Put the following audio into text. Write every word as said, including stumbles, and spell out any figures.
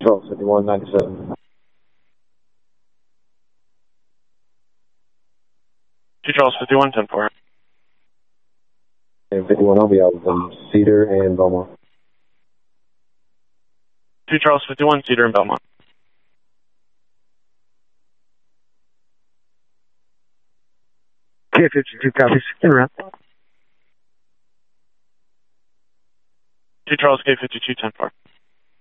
Charles, fifty-one ninety-seven. two Charles, fifty-one ten four. And fifty-one, I'll be out with um, Cedar and Belmont. two Charles, fifty-one, Cedar and Belmont. K fifty-two copies. In route. two Charles, K fifty-two ten four.